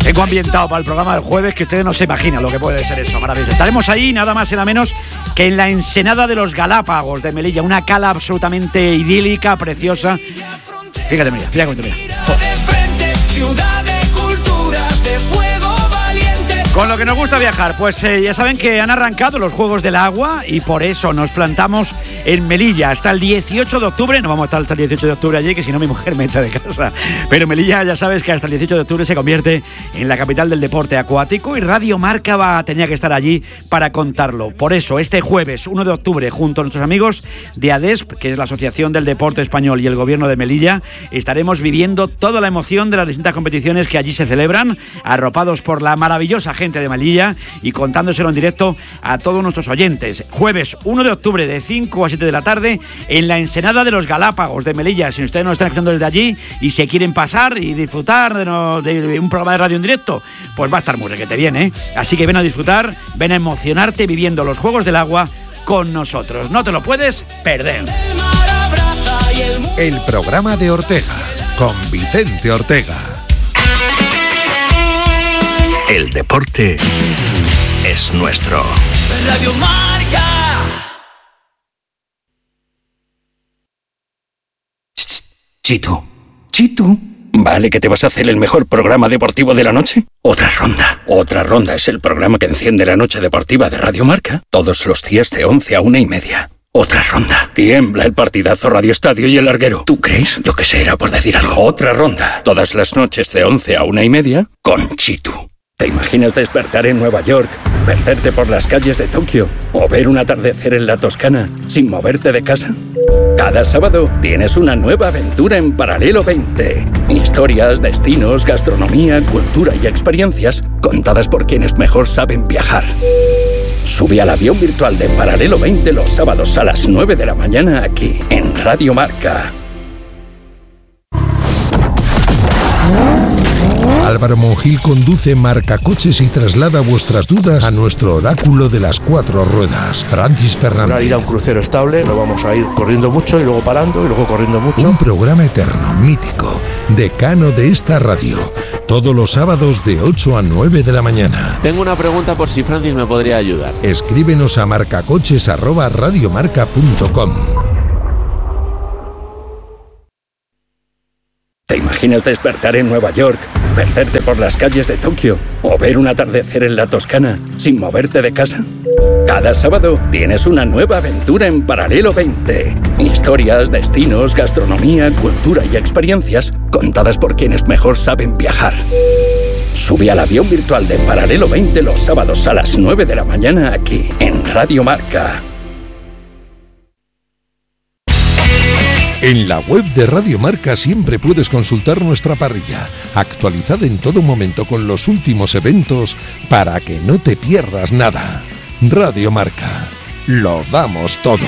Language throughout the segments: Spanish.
Tengo ambientado para el programa del jueves que ustedes no se imaginan lo que puede ser eso, maravilloso. Estaremos ahí nada más y nada menos que en la Ensenada de los Galápagos de Melilla, una cala absolutamente idílica, preciosa. Fíjate, mira. Con lo que nos gusta viajar, pues ya saben que han arrancado los Juegos del Agua y por eso nos plantamos en Melilla hasta el 18 de octubre. No vamos a estar hasta el 18 de octubre allí, que si no mi mujer me echa de casa. Pero Melilla ya sabes que hasta el 18 de octubre se convierte en la capital del deporte acuático y Radio Marca tenía que estar allí para contarlo. Por eso, este jueves 1 de octubre, junto a nuestros amigos de ADESP, que es la Asociación del Deporte Español, y el Gobierno de Melilla, estaremos viviendo toda la emoción de las distintas competiciones que allí se celebran, arropados por la maravillosa gente de Melilla y contándoselo en directo a todos nuestros oyentes. Jueves 1 de octubre de 5 a 7 de la tarde en la Ensenada de los Galápagos de Melilla. Si ustedes nos están escuchando desde allí y se quieren pasar y disfrutar de un programa de radio en directo, pues va a estar muy requete bien, ¿eh? Así que ven a disfrutar, ven a emocionarte viviendo los Juegos del Agua con nosotros. No te lo puedes perder. El programa de Ortega con Vicente Ortega. El deporte es nuestro. Radio Marca. Chitu. ¿Vale que te vas a hacer el mejor programa deportivo de la noche? Otra ronda es el programa que enciende la noche deportiva de Radio Marca todos los días de 11 a 1:30. Otra ronda. Tiembla el partidazo Radio Estadio y el larguero. ¿Tú crees? Yo que sé, era por decir algo. Otra ronda. Todas las noches de 11 a 1:30 con Chitu. ¿Te imaginas despertar en Nueva York, perderte por las calles de Tokio o ver un atardecer en la Toscana sin moverte de casa? Cada sábado tienes una nueva aventura en Paralelo 20. Historias, destinos, gastronomía, cultura y experiencias contadas por quienes mejor saben viajar. Sube al avión virtual de Paralelo 20 los sábados a las 9 de la mañana aquí en Radio Marca. Álvaro Monjil conduce Marcacoches y traslada vuestras dudas a nuestro oráculo de las 4 ruedas, Francis Fernández. Para ir a un crucero estable, no vamos a ir corriendo mucho y luego parando y luego corriendo mucho. Un programa eterno, mítico, decano de esta radio, todos los sábados de 8 a 9 de la mañana. Tengo una pregunta por si Francis me podría ayudar. Escríbenos a marcacoches@radiomarca.com. ¿Te imaginas despertar en Nueva York, perderte por las calles de Tokio o ver un atardecer en la Toscana sin moverte de casa? Cada sábado tienes una nueva aventura en Paralelo 20. Historias, destinos, gastronomía, cultura y experiencias contadas por quienes mejor saben viajar. Sube al avión virtual de Paralelo 20 los sábados a las 9 de la mañana aquí en Radio Marca. En la web de Radio Marca siempre puedes consultar nuestra parrilla, actualizada en todo momento con los últimos eventos para que no te pierdas nada. Radio Marca, lo damos todo.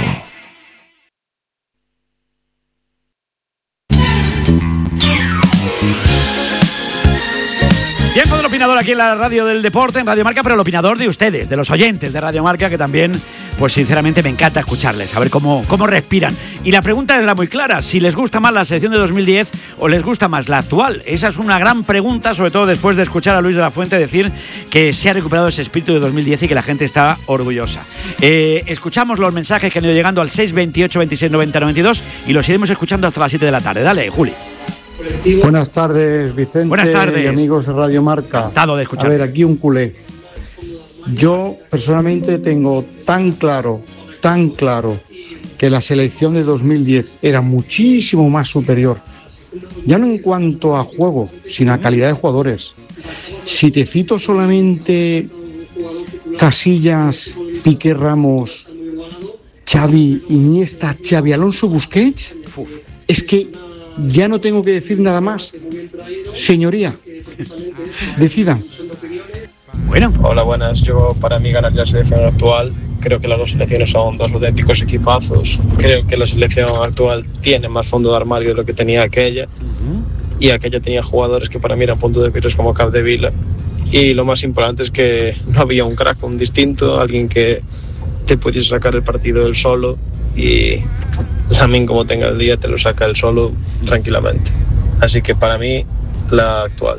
Tiempo del opinador aquí en la radio del deporte, en Radio Marca, pero el opinador de ustedes, de los oyentes de Radio Marca, que también, pues sinceramente me encanta escucharles, a ver cómo respiran. Y la pregunta era muy clara, si les gusta más la selección de 2010 o les gusta más la actual. Esa es una gran pregunta, sobre todo después de escuchar a Luis de la Fuente decir que se ha recuperado ese espíritu de 2010 y que la gente está orgullosa. Escuchamos los mensajes que han ido llegando al 628 26 90 92 y los iremos escuchando hasta las 7 de la tarde. Dale, Juli. Buenas tardes, Vicente. Buenas tardes. Y amigos de Radio Marca. Encantado de escuchar. A ver, aquí un culé. Yo personalmente tengo tan claro que la selección de 2010 era muchísimo más superior. Ya no en cuanto a juego, sino a calidad de jugadores. Si te cito solamente Casillas, Piqué, Ramos, Xavi, Iniesta, Xavi Alonso, Busquets, es que ya no tengo que decir nada más. Señoría, decidan. Bueno. Hola, buenas. Yo, para mí, ganar la selección actual, creo que las dos selecciones son dos auténticos equipazos. Creo que la selección actual tiene más fondo de armario de lo que tenía aquella. Y aquella tenía jugadores que para mí eran punto de piedras como Capdevila. Y lo más importante es que no había un crack, un distinto, alguien que te pudiese sacar el partido él solo. Y también como tenga el día te lo saca él solo tranquilamente. Así que para mí la actual.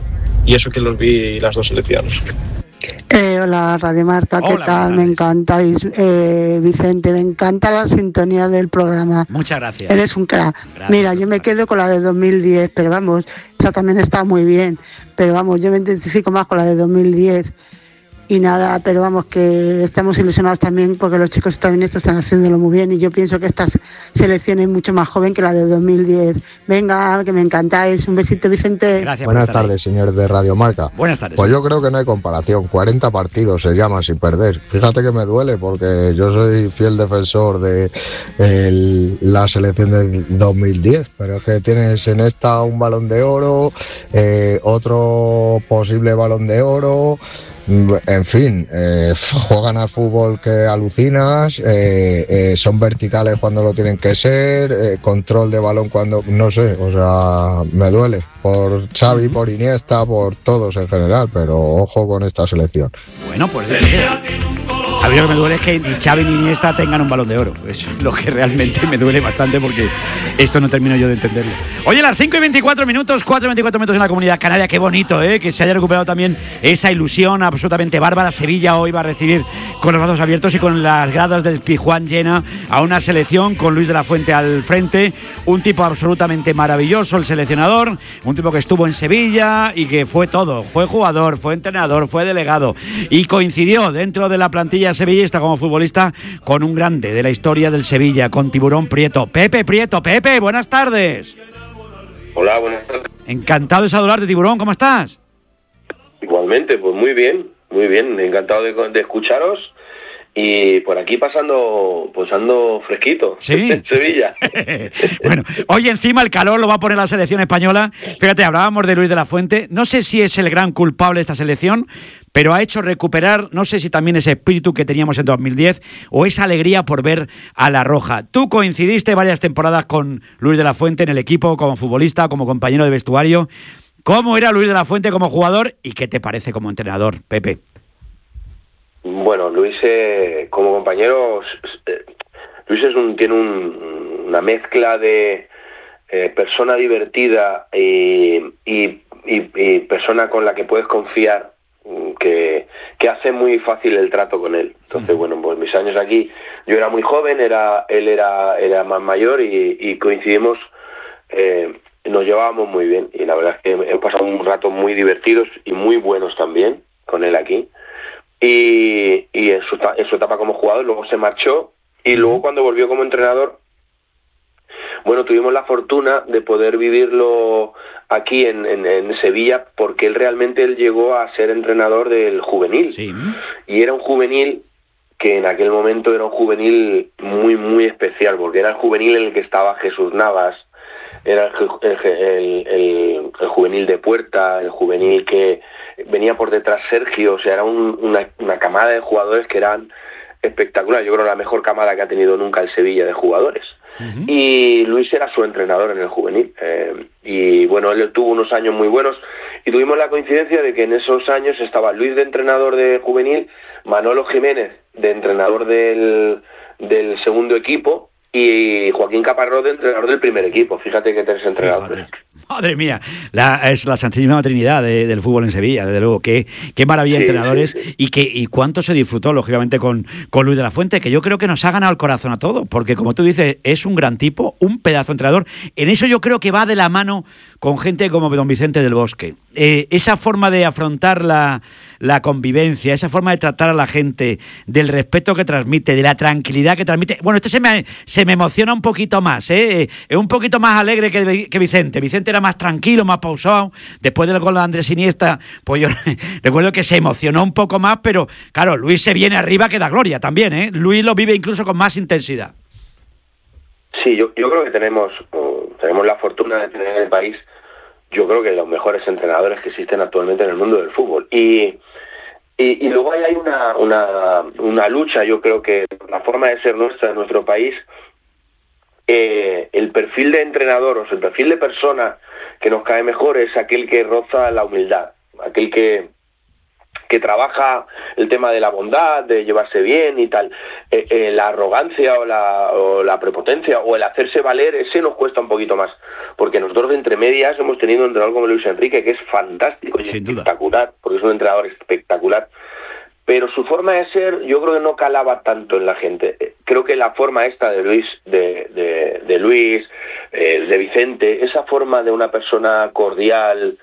Y eso que los vi las dos selecciones. Hola Radio Marca, ¿qué tal? Me encantáis, Vicente, me encanta la sintonía del programa. Muchas gracias. Eres un crack. Gracias. Mira, yo me quedo con la de 2010, pero vamos, esa también está muy bien. Pero vamos, yo me identifico más con la de 2010. Y nada, pero vamos, que estamos ilusionados también porque los chicos también están haciéndolo muy bien y yo pienso que esta selección es mucho más joven que la de 2010. Venga, que me encantáis. Un besito, Vicente. Gracias. Buenas tardes, señor de Radio Marca. Buenas tardes. Pues yo creo que no hay comparación. 40 partidos se llaman sin perder. Fíjate que me duele porque yo soy fiel defensor de la selección del 2010, pero es que tienes en esta un Balón de Oro, otro posible Balón de Oro. En fin, juegan al fútbol que alucinas, son verticales cuando lo tienen que ser, control de balón cuando, no sé, o sea, me duele por Xavi, por Iniesta, por todos en general, pero ojo con esta selección. Bueno, pues a mí lo que me duele es que ni Xavi ni Iniesta tengan un Balón de Oro. Es lo que realmente me duele bastante porque esto no termino yo de entenderlo. Oye, las 5:24 minutos, 4:24 minutos en la Comunidad Canaria. Qué bonito, que se haya recuperado también esa ilusión absolutamente bárbara. Sevilla hoy va a recibir con los brazos abiertos y con las gradas del Pizjuán llena a una selección con Luis de la Fuente al frente. Un tipo absolutamente maravilloso, el seleccionador. Un tipo que estuvo en Sevilla y que fue todo. Fue jugador, fue entrenador, fue delegado. Y coincidió dentro de la plantilla sevillista como futbolista con un grande de la historia del Sevilla, con Tiburón Prieto. Pepe Prieto. Pepe, buenas tardes. Hola, buenas tardes. Encantado de saludarte, Tiburón, ¿cómo estás? Igualmente, pues muy bien, encantado de escucharos y por aquí pasando fresquito. Sí. En Sevilla. Bueno, hoy encima el calor lo va a poner la selección española. Fíjate, hablábamos de Luis de la Fuente, no sé si es el gran culpable de esta selección, pero ha hecho recuperar, no sé si también ese espíritu que teníamos en 2010 o esa alegría por ver a La Roja. Tú coincidiste varias temporadas con Luis de la Fuente en el equipo, como futbolista, como compañero de vestuario. ¿Cómo era Luis de la Fuente como jugador y qué te parece como entrenador, Pepe? Bueno, Luis como compañero, Luis tiene una mezcla de persona divertida y persona con la que puedes confiar, que hace muy fácil el trato con él. Entonces, bueno, pues mis años aquí, yo era muy joven, él era más mayor y coincidimos, nos llevábamos muy bien y la verdad es que hemos pasado un rato muy divertidos y muy buenos también con él aquí. Y en su etapa como jugador, luego se marchó y luego cuando volvió como entrenador, bueno, tuvimos la fortuna de poder vivirlo aquí en Sevilla porque él llegó a ser entrenador del juvenil. Sí. Y era un juvenil que en aquel momento era un juvenil muy, muy especial porque era el juvenil en el que estaba Jesús Navas, era el juvenil de Puerta, el juvenil que venía por detrás Sergio, o sea, era una camada de jugadores que eran espectaculares. Yo creo la mejor camada que ha tenido nunca el Sevilla de jugadores. Uh-huh. Y Luis era su entrenador en el juvenil. Y bueno, él tuvo unos años muy buenos y tuvimos la coincidencia de que en esos años estaba Luis de entrenador de juvenil, Manolo Jiménez de entrenador del segundo equipo y Joaquín Caparrós de entrenador del primer equipo. Fíjate que tres entrenadores. Madre mía, es la Santísima Trinidad del fútbol en Sevilla, desde luego. Qué maravilla de entrenadores. Sí. Y cuánto se disfrutó, lógicamente, con Luis de la Fuente, que yo creo que nos ha ganado el corazón a todos, porque como tú dices, es un gran tipo, un pedazo de entrenador. En eso yo creo que va de la mano con gente como don Vicente del Bosque. Esa forma de afrontar la convivencia, esa forma de tratar a la gente, del respeto que transmite, de la tranquilidad que transmite. Bueno, se me emociona un poquito más, es un poquito más alegre que Vicente. Vicente era más tranquilo, más pausado. Después del gol de Andrés Iniesta, pues yo recuerdo que se emocionó un poco más, pero claro, Luis se viene arriba que da gloria también, Luis lo vive incluso con más intensidad. Sí, yo creo que tenemos la fortuna de tener en el país, yo creo que los mejores entrenadores que existen actualmente en el mundo del fútbol. Y luego hay una lucha, yo creo que la forma de ser nuestra, de nuestro país, el perfil de entrenador, o sea, el perfil de persona que nos cae mejor es aquel que roza la humildad, aquel que trabaja el tema de la bondad, de llevarse bien y tal. la arrogancia o la prepotencia o el hacerse valer, ese nos cuesta un poquito más, porque nosotros de entre medias hemos tenido un entrenador como Luis Enrique, que es fantástico y espectacular, porque es un entrenador espectacular, pero su forma de ser yo creo que no calaba tanto en la gente. Creo que la forma esta de Luis, de Vicente, esa forma de una persona cordial,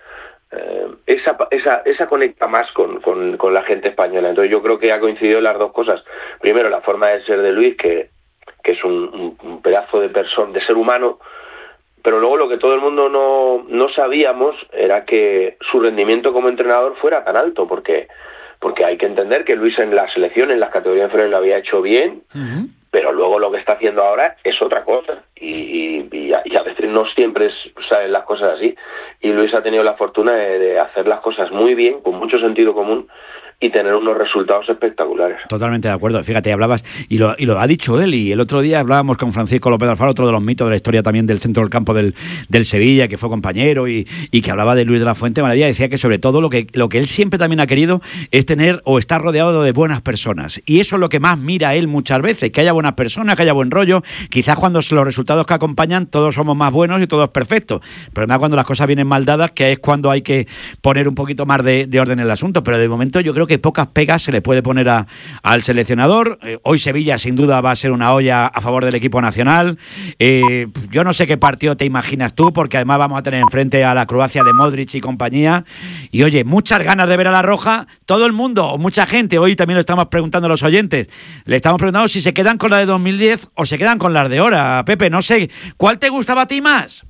esa conecta más con la gente española. Entonces yo creo que ha coincidido las dos cosas. Primero, la forma de ser de Luis, que es un pedazo de persona, de ser humano, pero luego lo que todo el mundo no sabíamos era que su rendimiento como entrenador fuera tan alto, porque hay que entender que Luis en la selección, en las categorías inferiores, lo había hecho bien, pero luego lo que está haciendo ahora es otra cosa, y a veces no siempre salen las cosas así, y Luis ha tenido la fortuna de hacer las cosas muy bien, con mucho sentido común, y tener unos resultados espectaculares. Totalmente de acuerdo. Fíjate, hablabas, y lo ha dicho él, y el otro día hablábamos con Francisco López Alfaro, otro de los mitos de la historia también del centro del campo del Sevilla, que fue compañero, y que hablaba de Luis de la Fuente Maravilla. Decía que sobre todo lo que él siempre también ha querido es tener o estar rodeado de buenas personas, y eso es lo que más mira él muchas veces, que haya buenas personas, que haya buen rollo. Quizás cuando los resultados que acompañan todos somos más buenos y todo es perfecto, pero además cuando las cosas vienen mal dadas, que es cuando hay que poner un poquito más de orden en el asunto. Pero de momento yo creo que pocas pegas se le puede poner al seleccionador. Hoy Sevilla sin duda va a ser una olla a favor del equipo nacional. Yo no sé qué partido te imaginas tú, porque además vamos a tener enfrente a la Croacia de Modric y compañía, y oye, muchas ganas de ver a la Roja. Todo el mundo, o mucha gente, hoy también lo estamos preguntando a los oyentes, le estamos preguntando si se quedan con la de 2010 o se quedan con las de ahora. Pepe, no sé, ¿cuál te gustaba a ti más?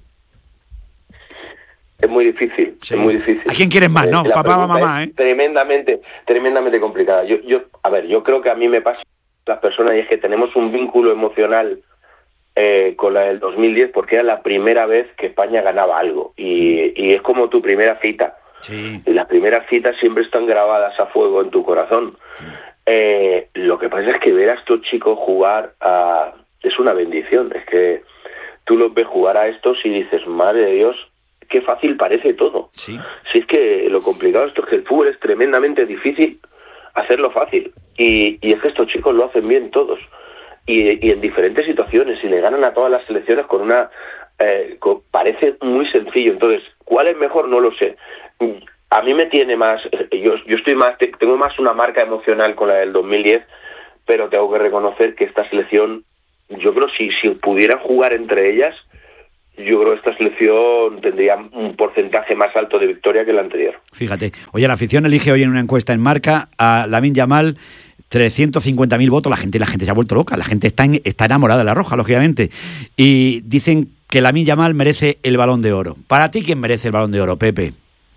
Es muy difícil, sí. Es muy difícil. ¿A quién quieres más, no? Papá o mamá, Tremendamente complicada. Yo creo que a mí me pasa las personas, y es que tenemos un vínculo emocional con la del 2010, porque era la primera vez que España ganaba algo, y es como tu primera cita. Sí. Y las primeras citas siempre están grabadas a fuego en tu corazón. Lo que pasa es que ver a estos chicos jugar es una bendición. Es que tú los ves jugar a estos y dices, madre de Dios, qué fácil parece todo. Sí. Si es que lo complicado esto es que el fútbol es tremendamente difícil hacerlo fácil, y es que estos chicos lo hacen bien todos, y en diferentes situaciones, y le ganan a todas las selecciones con una parece muy sencillo. Entonces, ¿cuál es mejor? No lo sé. A mí me tiene más, yo estoy más, tengo más una marca emocional con la del 2010, pero tengo que reconocer que esta selección, yo creo si pudieran jugar entre ellas, yo creo que esta selección tendría un porcentaje más alto de victoria que la anterior. Fíjate, oye, la afición elige hoy en una encuesta en Marca a Lamine Yamal, 350.000 votos. La gente se ha vuelto loca, la gente está enamorada de la Roja, lógicamente, y dicen que Lamine Yamal merece el Balón de Oro. ¿Para ti quién merece el Balón de Oro, Pepe?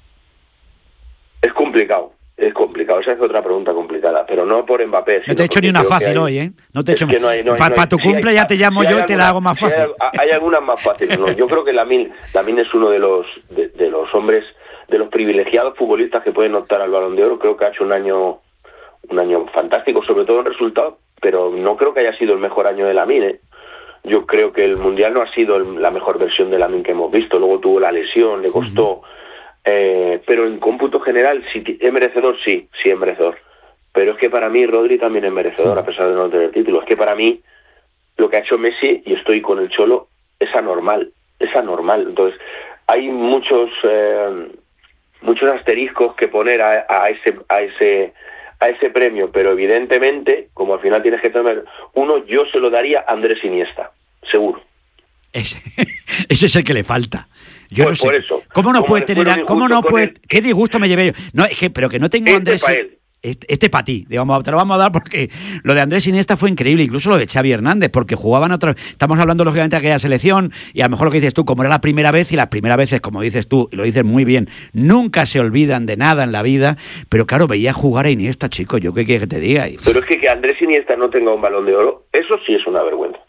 Es complicado. Esa es otra pregunta complicada, pero no por Mbappé. No te he hecho ni una fácil hoy, ¿eh? No te he hecho. Para tu cumple ya te llamo yo y te la hago más fácil. Hay algunas más fáciles. No, yo creo que Lamine es uno de los hombres, de los privilegiados futbolistas que pueden optar al Balón de Oro. Creo que ha hecho un año fantástico, sobre todo en resultados, pero no creo que haya sido el mejor año de Lamine. Yo creo que el Mundial no ha sido la mejor versión de Lamine que hemos visto. Luego tuvo la lesión, le costó. Pero en cómputo general, si es merecedor, sí es merecedor. Pero es que para mí Rodri también es merecedor, a pesar de no tener título. Es que para mí lo que ha hecho Messi, y estoy con el Cholo, es anormal. Entonces hay muchos asteriscos que poner a ese premio, pero evidentemente, como al final tienes que tener uno, yo se lo daría a Andrés Iniesta, seguro. Ese es el que le falta. Yo pues no sé. Por eso. ¿Cómo no puede tener? ¿Cómo no puede? ¿Qué disgusto me llevé yo? No, es que, pero que no tengo Andrés. Este para ti, digamos, te lo vamos a dar, porque lo de Andrés Iniesta fue increíble, incluso lo de Xavi Hernández, porque jugaban estamos hablando lógicamente de aquella selección, y a lo mejor lo que dices tú, como era la primera vez, y las primeras veces, como dices tú, y lo dices muy bien, nunca se olvidan de nada en la vida, pero claro, veía jugar a Iniesta, chico, yo qué quieres que te diga. Pero es que Andrés Iniesta no tenga un Balón de Oro, eso sí es una vergüenza.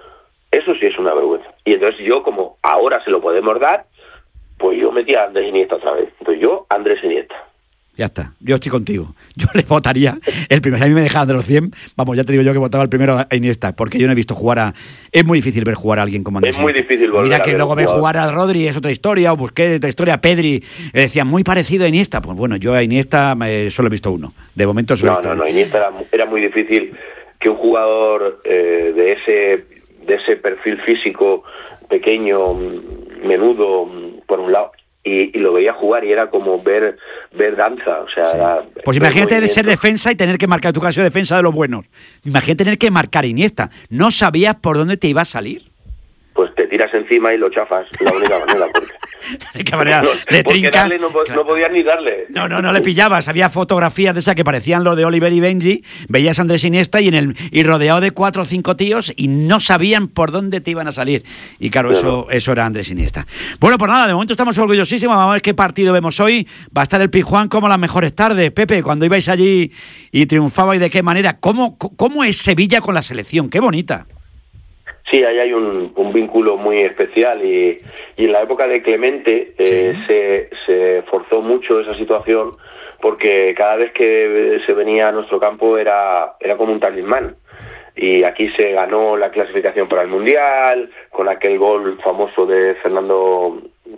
Y entonces yo, como ahora se lo podemos dar, pues yo metí a Andrés Iniesta otra vez. Entonces yo, Andrés Iniesta. Ya está, yo estoy contigo. Yo le votaría el primero. Si a mí me dejaban de los 100, vamos, ya te digo yo que votaba el primero a Iniesta, porque yo no he visto jugar Es muy difícil ver jugar a alguien como Andrés Iniesta. Es muy difícil volver. Mira que luego ver jugar a Rodri es otra historia, o busqué otra historia, Pedri, decían muy parecido a Iniesta. Pues bueno, yo a Iniesta solo he visto uno. De momento solo he visto uno. Iniesta era muy difícil. un jugador de ese perfil físico pequeño, menudo, por un lado, y lo veía jugar y era como ver danza, o sea... Sí. Pues imagínate de ser defensa y tener que marcar, tu caso de defensa de los buenos. Imagínate tener que marcar Iniesta. ¿No sabías por dónde te iba a salir? Pues te tiras encima y lo chafas, la única manera, porque... ¿De qué manera? Le trincas... Darle no podías ni darle. No le pillabas. Había fotografías de esas que parecían lo de Oliver y Benji. Veías a Andrés Iniesta y rodeado de 4 o 5 tíos y no sabían por dónde te iban a salir. Y claro, eso era Andrés Iniesta. Bueno, pues nada, de momento estamos orgullosísimos. Vamos a ver qué partido vemos hoy. Va a estar el Pizjuán como las mejores tardes. Pepe, cuando ibais allí y triunfabais, ¿de qué manera? ¿Cómo es Sevilla con la selección? ¡Qué bonita! Sí, ahí hay un vínculo muy especial y en la época de Clemente se forzó mucho esa situación porque cada vez que se venía a nuestro campo era como un talismán. Y aquí se ganó la clasificación para el Mundial con aquel gol famoso de Fernando,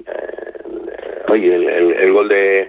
el gol de...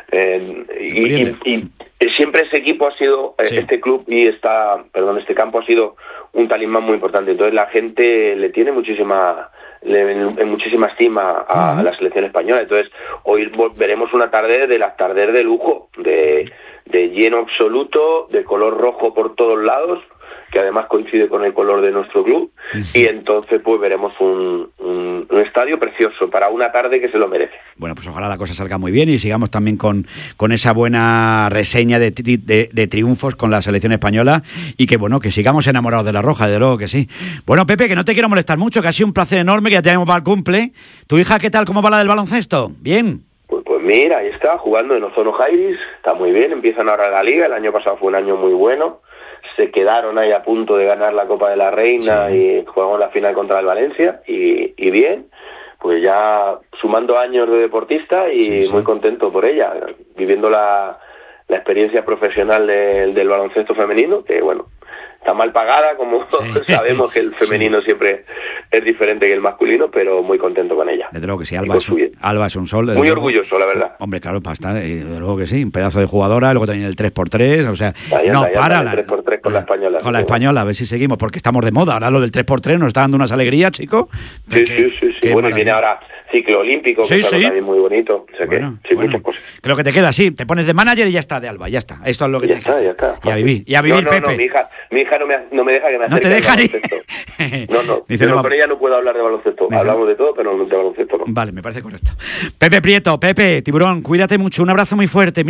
y siempre ese equipo ha sido, este club y este campo ha sido un talismán muy importante. Entonces la gente le tiene muchísima estima a la selección española. Entonces hoy veremos una tarde de las tardes de lujo, de lleno absoluto, de color rojo por todos lados, que además coincide con el color de nuestro club, y entonces pues veremos un estadio precioso para una tarde que se lo merece. Bueno, pues ojalá la cosa salga muy bien y sigamos también con esa buena reseña de triunfos con la selección española y que sigamos enamorados de la Roja, de luego que sí. Bueno, Pepe, que no te quiero molestar mucho, que ha sido un placer enorme, que ya tenemos para el cumple. ¿Tu hija qué tal? ¿Cómo va la del baloncesto? ¿Bien? Pues mira, ahí está, jugando en Ozono Jairis, está muy bien, empiezan ahora la liga, el año pasado fue un año muy bueno. Se quedaron ahí a punto de ganar la Copa de la Reina y jugamos la final contra el Valencia y bien, pues ya sumando años de deportista y muy contento por ella, viviendo la experiencia profesional del baloncesto femenino, que bueno, está mal pagada, como sabemos que el femenino siempre es diferente que el masculino, pero muy contento con ella. Desde luego que sí, Alba es un sol. Muy orgulloso, la verdad. Hombre, claro, para estar, desde luego que sí, un pedazo de jugadora, luego también el 3x3, o sea, para el 3x3 con la española. Con la española, a ver si seguimos, porque estamos de moda. Ahora lo del 3x3 nos está dando unas alegrías, chico. Sí. Bueno, y viene ahora ciclo olímpico, que es también muy bonito. O sea muchas cosas. Creo que te queda así, te pones de manager y ya está, de Alba, ya está. Esto es lo que tienes que hacer. Ya vivir, Pepe. No, mi hija no me deja que me acerque. No te deja No. Dice, con ella no puedo hablar de baloncesto. Hablamos de todo, pero no de baloncesto no. Vale, me parece correcto. Pepe Prieto, Pepe, Tiburón, cuídate mucho, un abrazo muy fuerte.